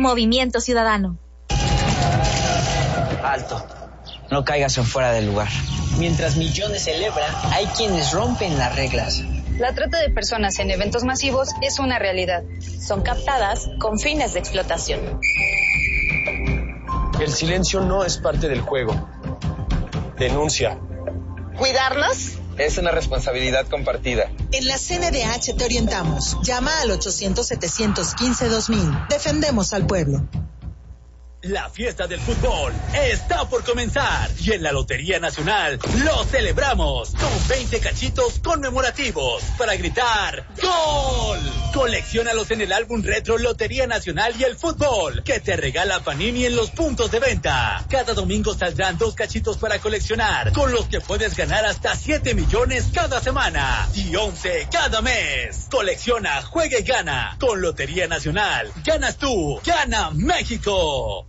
Movimiento Ciudadano. Alto, no caigas en fuera del lugar. Mientras millones celebran, hay quienes rompen las reglas. La trata de personas en eventos masivos es una realidad. Son captadas con fines de explotación. El silencio no es parte del juego. Denuncia. ¿Cuidarnos? Es una responsabilidad compartida. En la CNDH te orientamos. Llama al 800-715-2000. Defendemos al pueblo. La fiesta del fútbol está por comenzar y en la Lotería Nacional lo celebramos con 20 cachitos conmemorativos para gritar ¡Gol! Colecciónalos en el álbum retro Lotería Nacional y el Fútbol que te regala Panini en los puntos de venta. Cada domingo saldrán 2 cachitos para coleccionar, con los que puedes ganar hasta 7 millones cada semana y 11 cada mes. Colecciona, juega y gana. Con Lotería Nacional, ganas tú, gana México.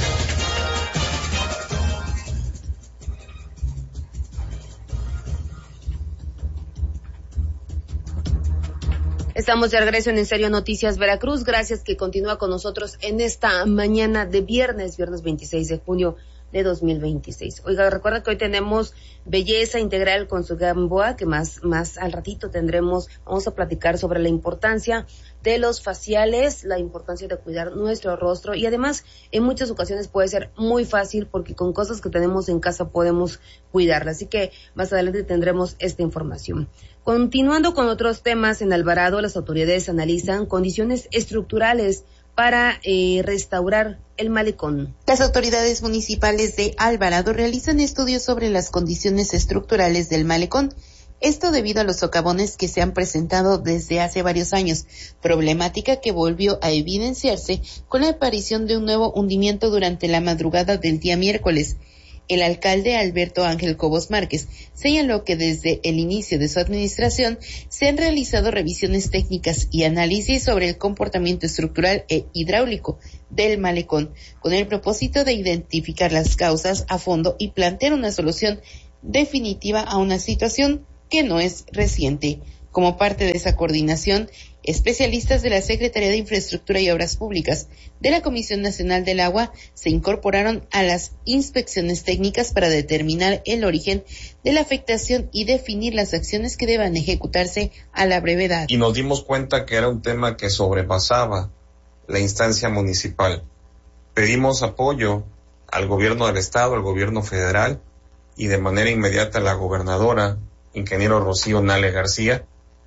Estamos de regreso en Serio Noticias Veracruz. Gracias que continúa con nosotros en esta mañana de viernes 26 de junio de 2026. Oiga, recuerda que hoy tenemos Belleza Integral con su Gamboa, que más al ratito vamos a platicar sobre la importancia de los faciales, la importancia de cuidar nuestro rostro y además en muchas ocasiones puede ser muy fácil porque con cosas que tenemos en casa podemos cuidarla. Así que más adelante tendremos esta información. Continuando con otros temas, en Alvarado las autoridades analizan condiciones estructurales para restaurar el malecón. Las autoridades municipales de Alvarado realizan estudios sobre las condiciones estructurales del malecón. Esto debido a los socavones que se han presentado desde hace varios años, problemática que volvió a evidenciarse con la aparición de un nuevo hundimiento durante la madrugada del día miércoles. El alcalde Alberto Ángel Cobos Márquez señaló que desde el inicio de su administración se han realizado revisiones técnicas y análisis sobre el comportamiento estructural e hidráulico del malecón, con el propósito de identificar las causas a fondo y plantear una solución definitiva a una situación que no es reciente. Como parte de esa coordinación, especialistas de la Secretaría de Infraestructura y Obras Públicas de la Comisión Nacional del Agua se incorporaron a las inspecciones técnicas para determinar el origen de la afectación y definir las acciones que deban ejecutarse a la brevedad. Y nos dimos cuenta que era un tema que sobrepasaba la instancia municipal. Pedimos apoyo al gobierno del estado, al gobierno federal y de manera inmediata la gobernadora, ingeniero Rocío Nale García,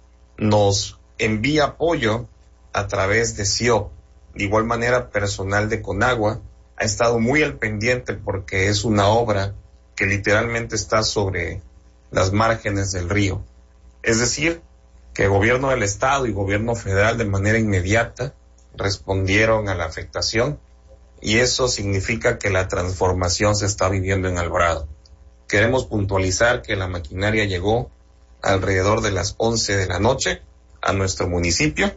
nos envía apoyo a través de CIO. De igual manera, personal de Conagua ha estado muy al pendiente porque es una obra que literalmente está sobre las márgenes del río. Es decir, que el gobierno del estado y gobierno federal de manera inmediata respondieron a la afectación y eso significa que la transformación se está viviendo en Alvarado. Queremos puntualizar que la maquinaria llegó alrededor de las 11 de la noche a nuestro municipio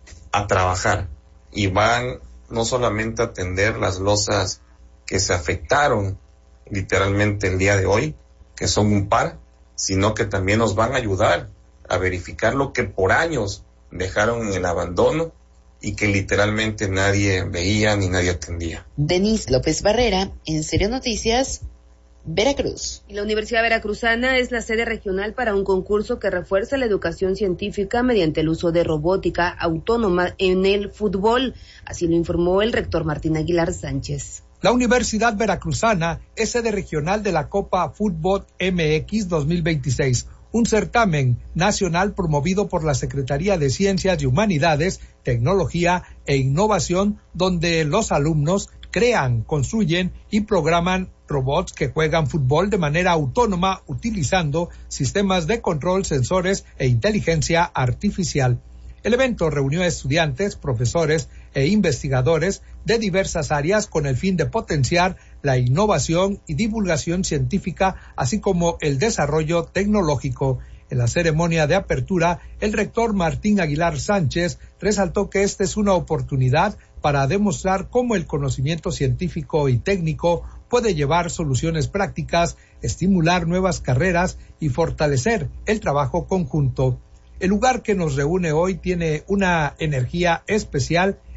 a trabajar y van no solamente a atender las losas que se afectaron literalmente el día de hoy, que son un par, sino que también nos van a ayudar a verificar lo que por años dejaron en el abandono y que literalmente nadie veía ni nadie atendía. Denise López Barrera, en Serio Noticias, Veracruz. Y la Universidad Veracruzana es la sede regional para un concurso que refuerza la educación científica mediante el uso de robótica autónoma en el fútbol. Así lo informó el rector Martín Aguilar Sánchez. La Universidad Veracruzana es sede regional de la Copa Fútbol MX 2026, un certamen nacional promovido por la Secretaría de Ciencias y Humanidades, Tecnología e Innovación, donde los alumnos crean, construyen y programan robots que juegan fútbol de manera autónoma utilizando sistemas de control, sensores e inteligencia artificial. El evento reunió a estudiantes, profesores e investigadores de diversas áreas con el fin de potenciar la innovación y divulgación científica, así como el desarrollo tecnológico. En la ceremonia de apertura, el rector Martín Aguilar Sánchez resaltó que esta es una oportunidad para demostrar cómo el conocimiento científico y técnico puede llevar soluciones prácticas, estimular nuevas carreras y fortalecer el trabajo conjunto. El lugar que nos reúne hoy tiene una energía especial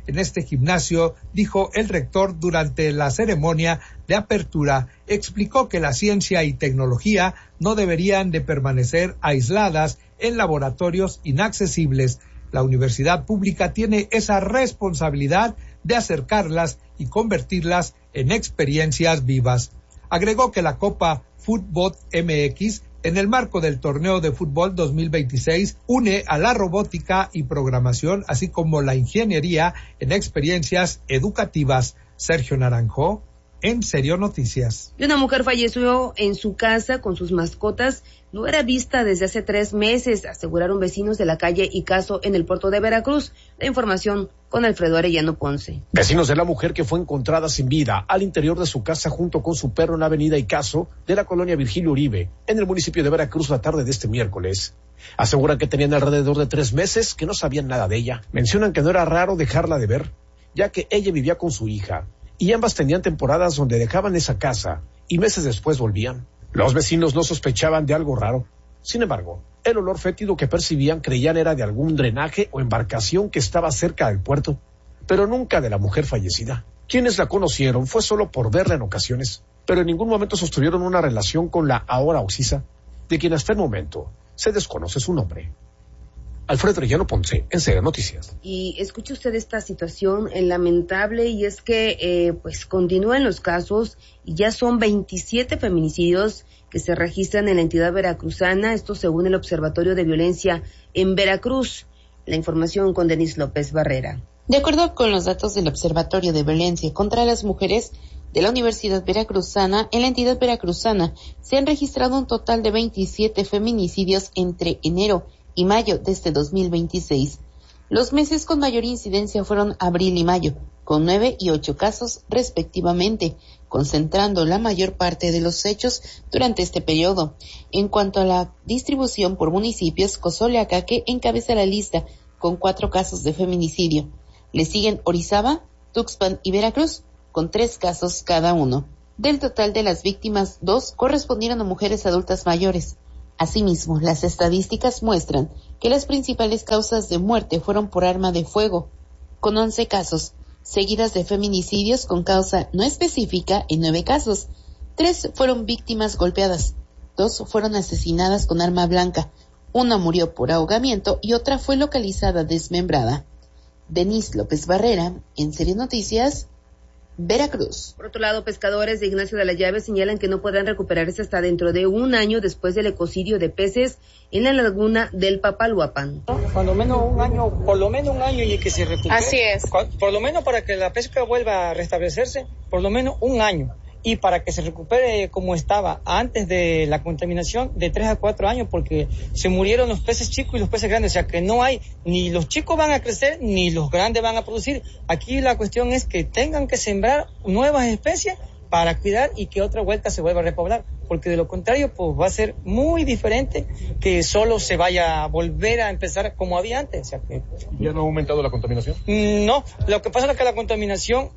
en este gimnasio, dijo el rector durante la ceremonia de apertura. Explicó que la ciencia y tecnología no deberían de permanecer aisladas en laboratorios inaccesibles. La universidad pública tiene esa responsabilidad de acercarlas y convertirlas en experiencias vivas. Agregó que la Copa Fútbol MX, en el marco del torneo de fútbol 2026, une a la robótica y programación, así como la ingeniería en experiencias educativas. Sergio Naranjo, En Serio Noticias. Y una mujer falleció en su casa con sus mascotas. No era vista desde hace 3 meses, aseguraron vecinos de la calle Icaso en el puerto de Veracruz. La información con Alfredo Arellano Ponce. Vecinos de la mujer que fue encontrada sin vida al interior de su casa junto con su perro en la avenida Icaso de la colonia Virgilio Uribe, en el municipio de Veracruz, la tarde de este miércoles. Aseguran que tenían alrededor de 3 meses que no sabían nada de ella. Mencionan que no era raro dejarla de ver, ya que ella vivía con su hija, y ambas tenían temporadas donde dejaban esa casa y meses después volvían. Los vecinos no sospechaban de algo raro. Sin embargo, el olor fétido que percibían creían era de algún drenaje o embarcación que estaba cerca del puerto, pero nunca de la mujer fallecida. Quienes la conocieron fue solo por verla en ocasiones, pero en ningún momento sostuvieron una relación con la ahora occiso, de quien hasta el momento se desconoce su nombre. Alfredo Arellano Ponce, En Serio Noticias. Y escucha usted esta situación lamentable, y es que pues continúan los casos y ya son 27 feminicidios que se registran en la entidad veracruzana, esto según el Observatorio de Violencia en Veracruz. La información con Denise López Barrera. De acuerdo con los datos del Observatorio de Violencia contra las Mujeres de la Universidad Veracruzana, en la entidad veracruzana se han registrado un total de 27 feminicidios entre enero y mayo de este 2026. Los meses con mayor incidencia fueron abril y mayo, con 9 y 8 casos respectivamente, concentrando la mayor parte de los hechos durante este periodo. En cuanto a la distribución por municipios, Cozoleacaque encabeza la lista con 4 casos de feminicidio. Le siguen Orizaba, Tuxpan y Veracruz, con 3 casos cada uno. Del total de las víctimas, 2 correspondieron a mujeres adultas mayores. Asimismo, las estadísticas muestran que las principales causas de muerte fueron por arma de fuego, con 11 casos, seguidas de feminicidios con causa no específica en 9 casos. 3 fueron víctimas golpeadas, 2 fueron asesinadas con arma blanca, 1 murió por ahogamiento y otra fue localizada desmembrada. Denise López Barrera, En Serio Noticias, Veracruz. Por otro lado, pescadores de Ignacio de la Llave señalan que no podrán recuperarse hasta dentro de 1 año después del ecocidio de peces en la laguna del Papaloapan. Cuando menos 1 año, por lo menos 1 año y que se recupere. Así es. Por lo menos para que la pesca vuelva a restablecerse, por lo menos 1 año. Y para que se recupere como estaba antes de la contaminación, de 3 a 4 años, porque se murieron los peces chicos y los peces grandes. O sea que no hay, ni los chicos van a crecer, ni los grandes van a producir. Aquí la cuestión es que tengan que sembrar nuevas especies para cuidar y que otra vuelta se vuelva a repoblar. Porque de lo contrario, pues va a ser muy diferente que solo se vaya a volver a empezar como había antes. O sea que... ¿Ya no ha aumentado la contaminación? No, lo que pasa es que la contaminación...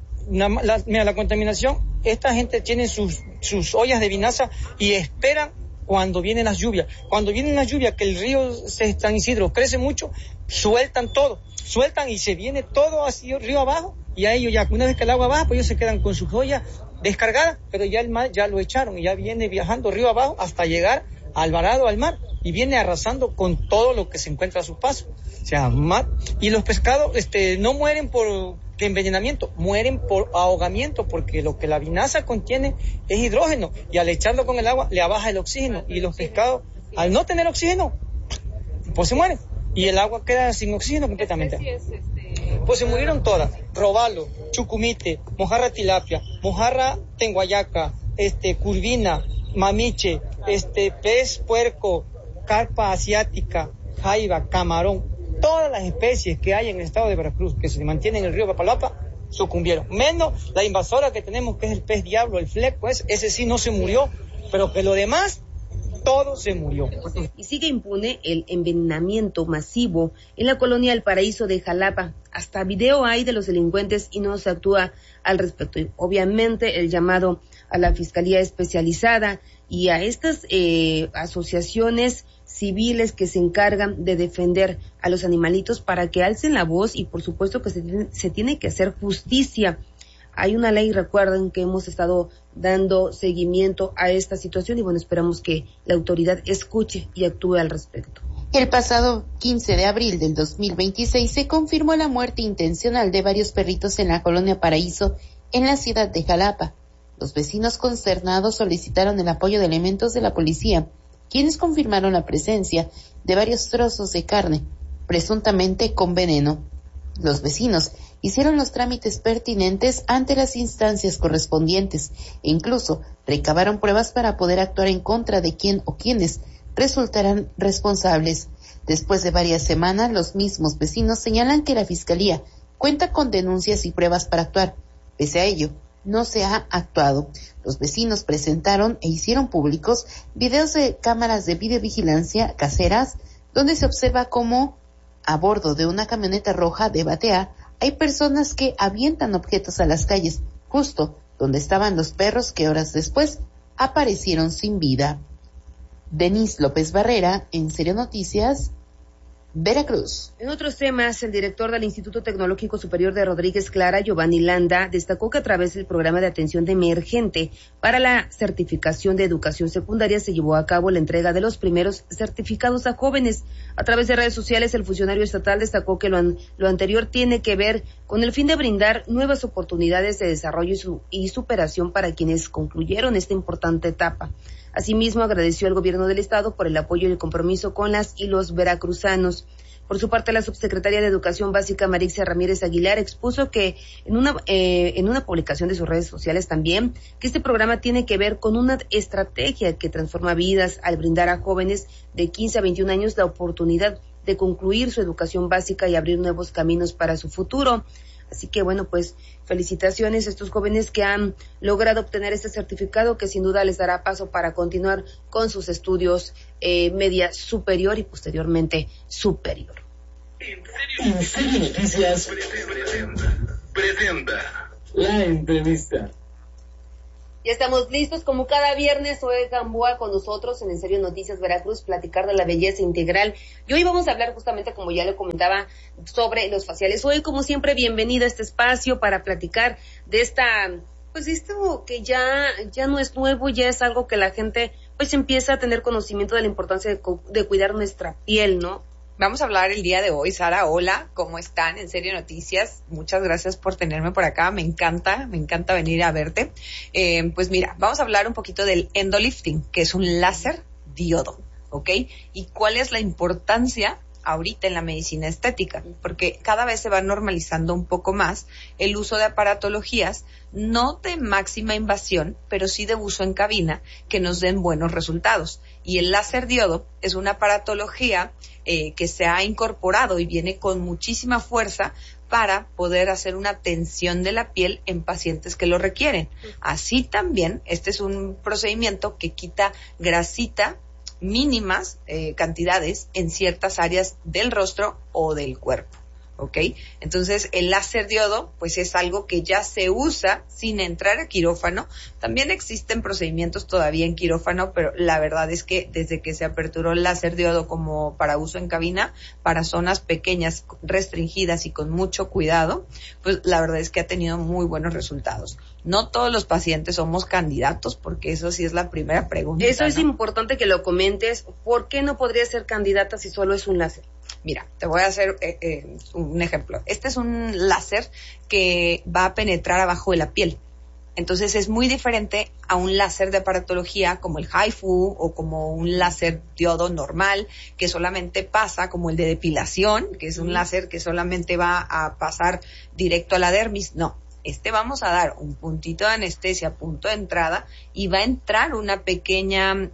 la contaminación, esta gente tiene sus ollas de vinaza y esperan cuando vienen las lluvias. Cuando vienen las lluvias, que el río San Isidro crece mucho, sueltan y se viene todo así río abajo, y a ellos ya, una vez que el agua baja, pues ellos se quedan con sus ollas descargadas, pero ya el mar ya lo echaron y ya viene viajando río abajo hasta llegar a Alvarado, al mar, y viene arrasando con todo lo que se encuentra a sus pasos. O sea, y los pescados no mueren por envenenamiento, mueren por ahogamiento, porque lo que la vinaza contiene es hidrógeno, y al echarlo con el agua le abaja el oxígeno, y los pescados, al no tener oxígeno, pues se mueren, y el agua queda sin oxígeno completamente. Pues se murieron todas: robalo, chucumite, mojarra tilapia, mojarra tenguayaca, curvina, mamiche, pez puerco, carpa asiática, jaiba, camarón. Todas las especies que hay en el estado de Veracruz que se mantienen en el río Papaloapa sucumbieron, menos la invasora que tenemos, que es el pez diablo, el fleco, ese sí no se murió, pero que lo demás todo se murió. Y sigue impune el envenenamiento masivo en la colonia El Paraíso de Jalapa. Hasta video hay de los delincuentes y no se actúa al respecto. Y obviamente el llamado a la Fiscalía Especializada y a estas asociaciones civiles que se encargan de defender a los animalitos para que alcen la voz y por supuesto que se tiene que hacer justicia. Hay una ley, recuerden que hemos estado dando seguimiento a esta situación y bueno, esperamos que la autoridad escuche y actúe al respecto. El pasado 15 de abril del 2026 se confirmó la muerte intencional de varios perritos en la colonia Paraíso, en la ciudad de Jalapa. Los vecinos consternados solicitaron el apoyo de elementos de la policía, quienes confirmaron la presencia de varios trozos de carne, presuntamente con veneno. Los vecinos hicieron los trámites pertinentes ante las instancias correspondientes e incluso recabaron pruebas para poder actuar en contra de quien o quienes resultarán responsables. Después de varias semanas, los mismos vecinos señalan que la Fiscalía cuenta con denuncias y pruebas para actuar. Pese a ello, no se ha actuado. Los vecinos presentaron e hicieron públicos videos de cámaras de videovigilancia caseras donde se observa cómo a bordo de una camioneta roja de Batea hay personas que avientan objetos a las calles, justo donde estaban los perros que horas después aparecieron sin vida. Denise López Barrera, en Serio Noticias, Veracruz. En otros temas, el director del Instituto Tecnológico Superior de Rodríguez Clara, Giovanni Landa, destacó que a través del programa de atención de emergente para la certificación de educación secundaria se llevó a cabo la entrega de los primeros certificados a jóvenes. A través de redes sociales, el funcionario estatal destacó que lo anterior tiene que ver con el fin de brindar nuevas oportunidades de desarrollo y superación para quienes concluyeron esta importante etapa. Asimismo, agradeció al gobierno del estado por el apoyo y el compromiso con las y los veracruzanos. Por su parte, la subsecretaria de Educación Básica, Marixia Ramírez Aguilar, expuso que en una publicación de sus redes sociales también, que este programa tiene que ver con una estrategia que transforma vidas al brindar a jóvenes de 15 a 21 años la oportunidad de concluir su educación básica y abrir nuevos caminos para su futuro. Así que bueno, pues felicitaciones a estos jóvenes que han logrado obtener este certificado que sin duda les dará paso para continuar con sus estudios media superior y posteriormente superior. En Serio Noticias presenta la entrevista. Ya estamos listos como cada viernes, Zoe Gamboa con nosotros en Serio Noticias Veracruz, platicar de la belleza integral. Y hoy vamos a hablar justamente, como ya le comentaba, sobre los faciales. Hoy, como siempre, bienvenida a este espacio para platicar de esto que ya no es nuevo, ya es algo que la gente pues empieza a tener conocimiento de la importancia de cuidar nuestra piel, ¿no? Vamos a hablar el día de hoy. Sara, hola, ¿cómo están? En Serio Noticias, muchas gracias por tenerme por acá, me encanta venir a verte. Pues mira, vamos a hablar un poquito del endolifting, que es un láser diodo, ¿ok? Y cuál es la importancia ahorita en la medicina estética, porque cada vez se va normalizando un poco más el uso de aparatologías, no de máxima invasión, pero sí de uso en cabina, que nos den buenos resultados. Y el láser diodo es una aparatología que se ha incorporado y viene con muchísima fuerza para poder hacer una tensión de la piel en pacientes que lo requieren. Así también, este es un procedimiento que quita grasita, mínimas cantidades en ciertas áreas del rostro o del cuerpo, ¿ok? Entonces, el láser diodo, pues es algo que ya se usa sin entrar a quirófano. También existen procedimientos todavía en quirófano, pero la verdad es que desde que se aperturó el láser diodo como para uso en cabina, para zonas pequeñas, restringidas y con mucho cuidado, pues la verdad es que ha tenido muy buenos resultados. No todos los pacientes somos candidatos, porque eso sí es la primera pregunta. Eso es importante que lo comentes. ¿Por qué no podría ser candidata si solo es un láser? Mira, te voy a hacer un ejemplo. Este es un láser que va a penetrar abajo de la piel. Entonces es muy diferente a un láser de aparatología como el HIFU o como un láser diodo normal que solamente pasa, como el de depilación, que es un láser que solamente va a pasar directo a la dermis. No. Vamos a dar un puntito de anestesia, punto de entrada, y va a entrar una pequeña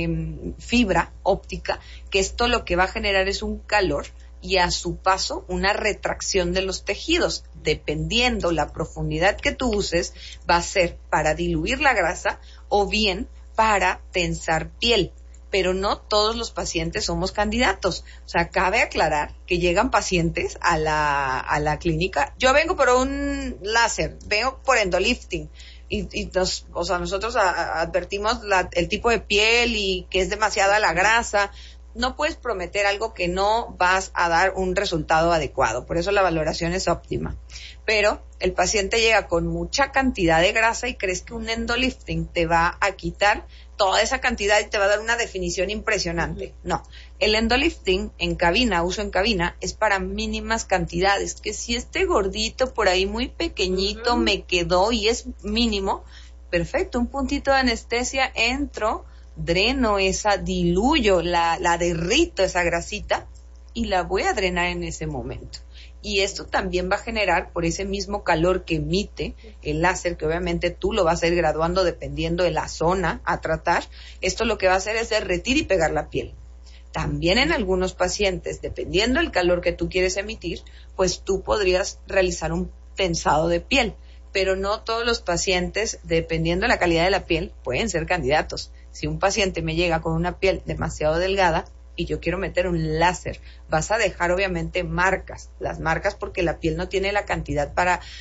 fibra óptica, que esto lo que va a generar es un calor y a su paso una retracción de los tejidos. Dependiendo la profundidad que tú uses, va a ser para diluir la grasa o bien para tensar piel. Pero no todos los pacientes somos candidatos. O sea, cabe aclarar que llegan pacientes a la clínica. Yo vengo por un láser, vengo por endolifting. Y nosotros advertimos el tipo de piel y que es demasiada la grasa. no puedes prometer algo que no vas a dar un resultado adecuado. Por eso la valoración es óptima. Pero el paciente llega con mucha cantidad de grasa y crees que un endolifting te va a quitar toda esa cantidad y te va a dar una definición impresionante. No, el endolifting en cabina, uso en cabina, es para mínimas cantidades, que si este gordito por ahí muy pequeñito me quedó y es mínimo, perfecto, un puntito de anestesia, entro, dreno esa, diluyo, la derrito esa grasita y la voy a drenar en ese momento. Y esto también va a generar, por ese mismo calor que emite el láser, que obviamente tú lo vas a ir graduando dependiendo de la zona a tratar, esto lo que va a hacer es derretir y pegar la piel. También en algunos pacientes, dependiendo del calor que tú quieres emitir, pues tú podrías realizar un tensado de piel, pero no todos los pacientes, dependiendo de la calidad de la piel, pueden ser candidatos. Si un paciente me llega con una piel demasiado delgada, y yo quiero meter un láser, vas a dejar obviamente marcas, las marcas porque la piel no tiene la calidad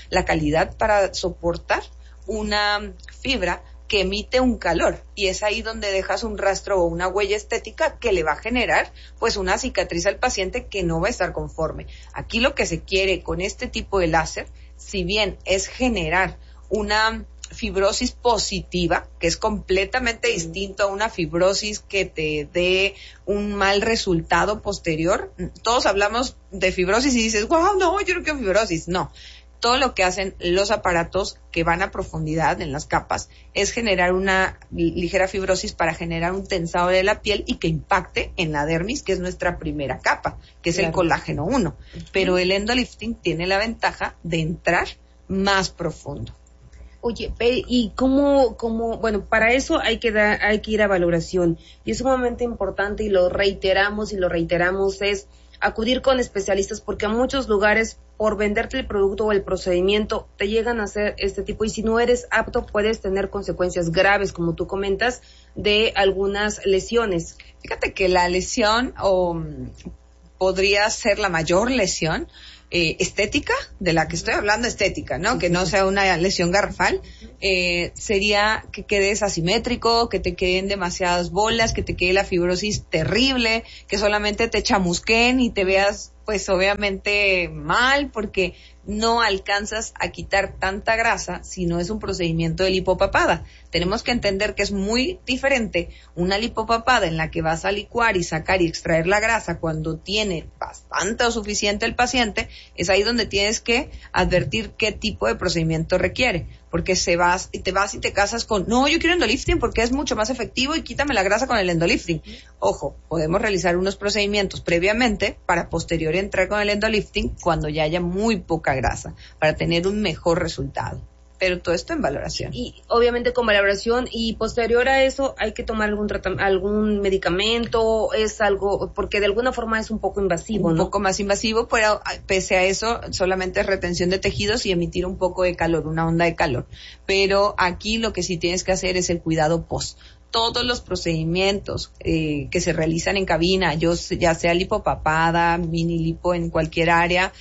para soportar una fibra que emite un calor, y es ahí donde dejas un rastro o una huella estética que le va a generar pues una cicatriz al paciente que no va a estar conforme. Aquí lo que se quiere con este tipo de láser, si bien es generar una fibrosis positiva, que es completamente distinto a una fibrosis que te dé un mal resultado posterior. Todos hablamos de fibrosis y dices, wow, no, yo no quiero fibrosis. No, todo lo que hacen los aparatos que van a profundidad en las capas es generar una ligera fibrosis para generar un tensado de la piel y que impacte en la dermis, que es nuestra primera capa, que es el colágeno 1. Pero el endolifting tiene la ventaja de entrar más profundo. Oye, y cómo, bueno, para eso hay que ir a valoración, y es sumamente importante, y lo reiteramos, es acudir con especialistas, porque a muchos lugares, por venderte el producto o el procedimiento, te llegan a hacer este tipo, y si no eres apto, puedes tener consecuencias graves, como tú comentas, de algunas lesiones. Fíjate que la lesión, podría ser la mayor lesión, estética, de la que estoy hablando, estética, ¿no? Que no sea una lesión garrafal, sería que quedes asimétrico, que te queden demasiadas bolas, que te quede la fibrosis terrible, que solamente te chamusquen y te veas, pues obviamente mal, porque no alcanzas a quitar tanta grasa si no es un procedimiento de lipopapada. Tenemos que entender que es muy diferente una lipopapada en la que vas a licuar y sacar y extraer la grasa cuando tiene bastante o suficiente el paciente. Es ahí donde tienes que advertir qué tipo de procedimiento requiere, porque te vas y te casas con, no, yo quiero endolifting porque es mucho más efectivo y quítame la grasa con el endolifting. Ojo, podemos realizar unos procedimientos previamente para posterior entrar con el endolifting cuando ya haya muy poca grasa, para tener un mejor resultado. Pero todo esto en valoración. Y obviamente con valoración, y posterior a eso hay que tomar algún medicamento, es algo, porque de alguna forma es un poco invasivo, ¿no? Un poco más invasivo, pero pese a eso solamente es retención de tejidos y emitir un poco de calor, una onda de calor. Pero aquí lo que sí tienes que hacer es el cuidado post. Todos los procedimientos que se realizan en cabina, ya sea lipopapada, mini lipo en cualquier área,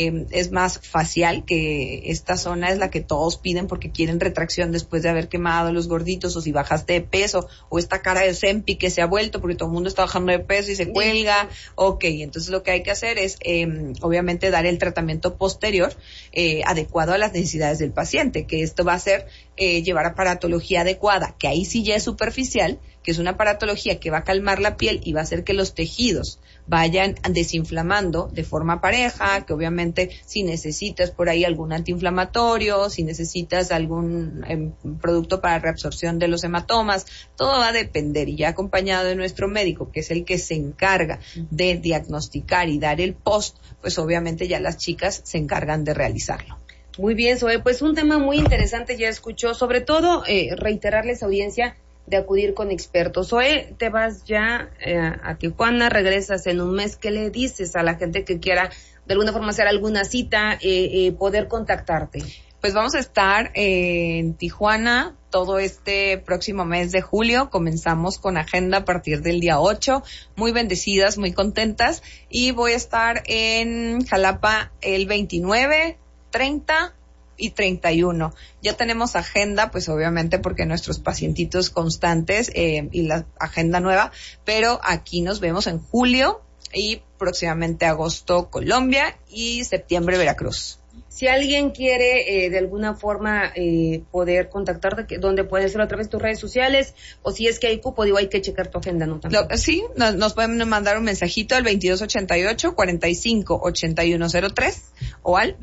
es más facial, que esta zona es la que todos piden porque quieren retracción después de haber quemado los gorditos, o si bajaste de peso, o esta cara de Ozempic que se ha vuelto porque todo el mundo está bajando de peso y se cuelga. Ok, entonces lo que hay que hacer es obviamente dar el tratamiento posterior adecuado a las necesidades del paciente, que esto va a ser llevar aparatología adecuada, que ahí sí ya es superficial, que es una aparatología que va a calmar la piel y va a hacer que los tejidos vayan desinflamando de forma pareja, que obviamente si necesitas por ahí algún antiinflamatorio, si necesitas algún producto para reabsorción de los hematomas, todo va a depender, y ya acompañado de nuestro médico, que es el que se encarga de diagnosticar y dar el post, pues obviamente ya las chicas se encargan de realizarlo. Muy bien, Zoe, pues un tema muy interesante, ya escuchó, sobre todo reiterarles, audiencia, de acudir con expertos. Zoe, te vas ya a Tijuana, regresas en un mes. ¿Qué le dices a la gente que quiera de alguna forma hacer alguna cita, poder contactarte? Pues vamos a estar en Tijuana todo este próximo mes de julio. Comenzamos con agenda a partir del día 8, muy bendecidas, muy contentas, y voy a estar en Jalapa el 29, 30 y 31. Ya tenemos agenda, pues obviamente porque nuestros pacientitos constantes y la agenda nueva, pero aquí nos vemos en julio y próximamente agosto Colombia y septiembre Veracruz. Si alguien quiere de alguna forma poder contactarte, ¿dónde puede ser? ¿A través de tus redes sociales? O si es que hay cupo, hay que checar tu agenda, ¿no? Sí, nos pueden mandar un mensajito al 2288-458103 o al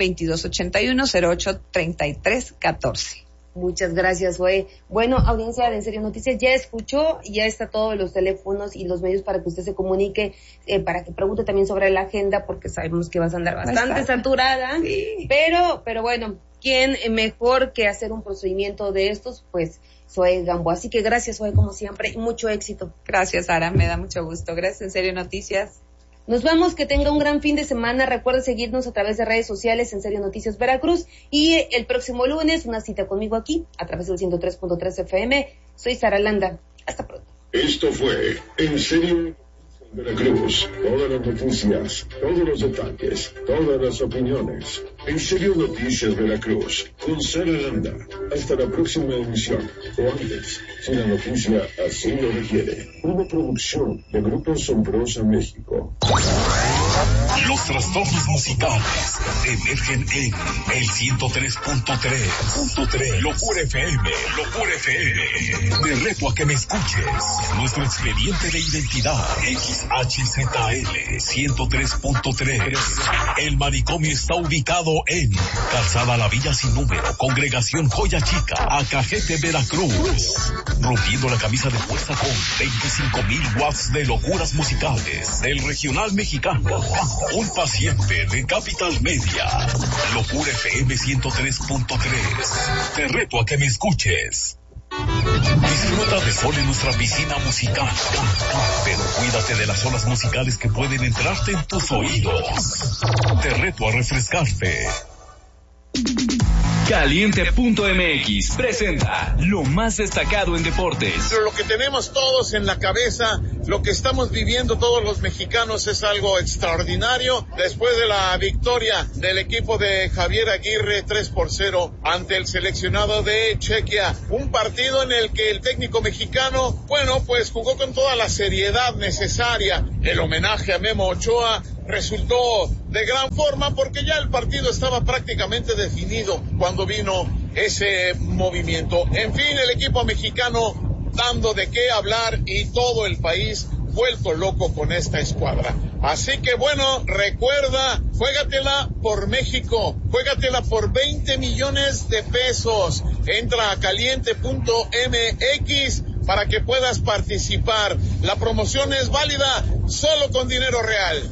2281-083314. Muchas gracias, Zoe. Bueno, audiencia de En Serio Noticias, ya escuchó, ya está todos los teléfonos y los medios para que usted se comunique, para que pregunte también sobre la agenda, porque sabemos que vas a andar bastante saturada. Sí. Pero bueno, ¿quién mejor que hacer un procedimiento de estos? Pues Zoe Gamboa. Así que gracias, Zoe, como siempre, y mucho éxito. Gracias, Sara, me da mucho gusto. Gracias, En Serio Noticias. Nos vamos, que tenga un gran fin de semana. Recuerda seguirnos a través de redes sociales En Serio Noticias Veracruz. Y el próximo lunes, una cita conmigo aquí, a través del 103.3 FM. Soy Sara Landa. Hasta pronto. Esto fue En Serio Veracruz. Todas las noticias, todos los detalles, todas las opiniones. En Serio Noticias Veracruz, con Sara Landa. Hasta la próxima emisión. O antes, si la noticia así lo requiere. Una producción de Grupo Sombrosa México. Los trastornos musicales emergen en el 103.3. Locura FM. Te reto a que me escuches. Nuestro expediente de identidad XHZL 103.3. El manicomio está ubicado en Calzada La Villa Sin Número, Congregación Joya Chica, Acajete, Veracruz. Rompiendo la camisa de fuerza con 25,000 watts de locuras musicales del regional mexicano. Un paciente de Capital Media. Locura FM 103.3. Te reto a que me escuches. Disfruta de sol en nuestra piscina musical, pero cuídate de las olas musicales que pueden entrarte en tus oídos. Te reto a refrescarte. Caliente.mx presenta lo más destacado en deportes. Pero lo que tenemos todos en la cabeza, lo que estamos viviendo todos los mexicanos es algo extraordinario. Después de la victoria del equipo de Javier Aguirre 3-0 ante el seleccionado de Chequia, un partido en el que el técnico mexicano, pues jugó con toda la seriedad necesaria. El homenaje a Memo Ochoa resultó de gran forma porque ya el partido estaba prácticamente definido cuando vino ese movimiento. En fin, el equipo mexicano dando de qué hablar y todo el país vuelto loco con esta escuadra. Así que recuerda, juégatela por México, juégatela por 20 millones de pesos. Entra a caliente.mx para que puedas participar. La promoción es válida solo con dinero real.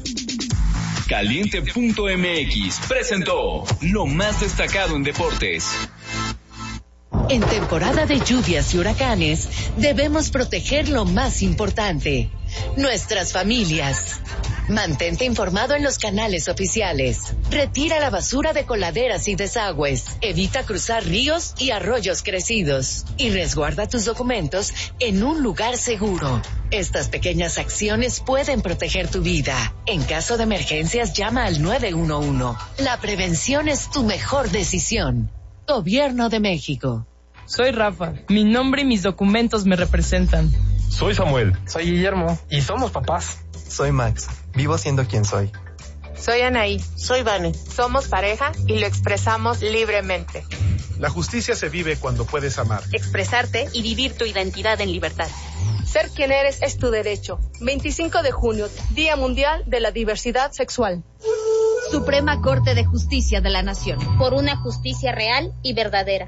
Caliente.mx presentó lo más destacado en deportes. En temporada de lluvias y huracanes, debemos proteger lo más importante, nuestras familias. Mantente informado en los canales oficiales. Retira la basura de coladeras y desagües. Evita cruzar ríos y arroyos crecidos. Y resguarda tus documentos en un lugar seguro. Estas pequeñas acciones pueden proteger tu vida. En caso de emergencias, llama al 911. La prevención es tu mejor decisión. Gobierno de México. Soy Rafa. Mi nombre y mis documentos me representan. Soy Samuel. Soy Guillermo. Y somos papás. Soy Max. Vivo siendo quien soy. Soy Anaí. Soy Vane. Somos pareja y lo expresamos libremente. La justicia se vive cuando puedes amar, expresarte y vivir tu identidad en libertad. Ser quien eres es tu derecho. 25 de junio, Día Mundial de la Diversidad Sexual. Suprema Corte de Justicia de la Nación. Por una justicia real y verdadera.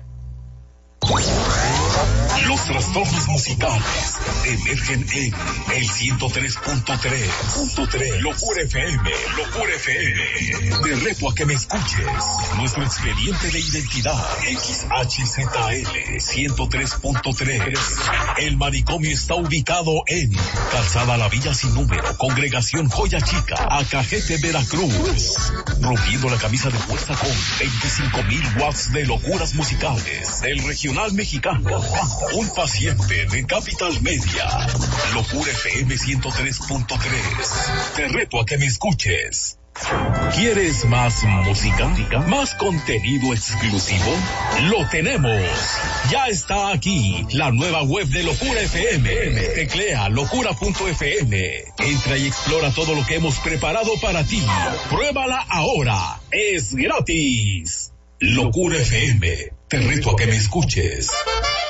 Los trastornos musicales emergen en el 103.3. Locura FM. Te reto a que me escuches. Nuestro expediente de identidad XHZL 103.3. El manicomio está ubicado en Calzada La Villa Sin Número, Congregación Joya Chica, Acajete, Veracruz. Rompiendo la camisa de fuerza con 25,000 watts de locuras musicales del regional mexicano. Un paciente de Capital Media. Locura FM 103.3. Te reto a que me escuches. ¿Quieres más música? ¿Más contenido exclusivo? Lo tenemos. Ya está aquí la nueva web de Locura FM. Teclea locura.fm. Entra y explora todo lo que hemos preparado para ti. Pruébala ahora. Es gratis. Locura FM. Te reto a que me escuches.